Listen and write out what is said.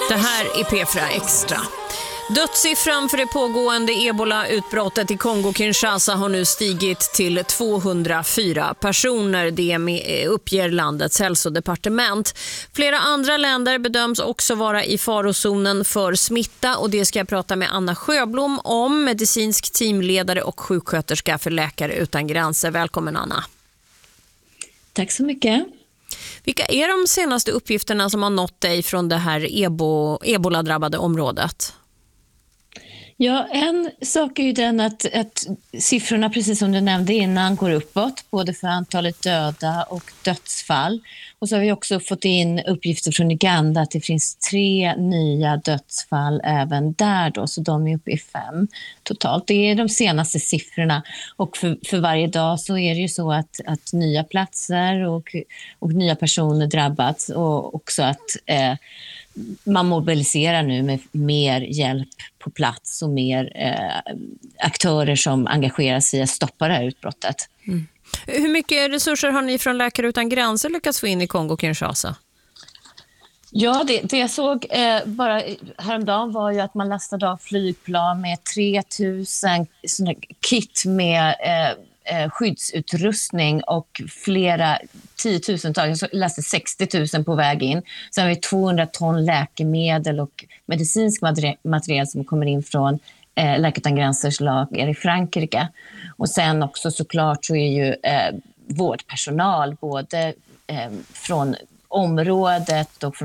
Det här är P4 Extra. Dödssiffran för det pågående Ebola-utbrottet i Kongo-Kinshasa har nu stigit till 204 personer. Det uppger landets hälsodepartement. Flera andra länder bedöms också vara i farozonen för smitta, och det ska jag prata med Anna Sjöblom om, medicinsk teamledare och sjuksköterska för Läkare utan gränser. Välkommen Anna. Tack så mycket. Vilka är de senaste uppgifterna som har nått dig från det här ebola-drabbade området? Ja, en sak är ju den att siffrorna, precis som du nämnde innan, går uppåt, både för antalet döda och dödsfall. Och så har vi också fått in uppgifter från Uganda att det finns 3 nya dödsfall även där då, så de är uppe i 5 totalt. Det är de senaste siffrorna, och för varje dag så är det ju så att nya platser och nya personer drabbats, och också att man mobiliserar nu med mer hjälp på plats och mer aktörer som engagerar sig i att stoppa det här utbrottet. Mm. Hur mycket resurser har ni från Läkare utan gränser lyckats få in i Kongo-Kinshasa? Ja, det jag såg bara häromdagen var ju att man lastade av flygplan med 3000 kit med skyddsutrustning och flera 10 000-tals, jag läste 60 000 på väg in. Sen har vi 200 ton läkemedel och medicinsk material som kommer in från Läkare utan gränsers lager i Frankrike. Och sen också såklart så är ju vårdpersonal både från området och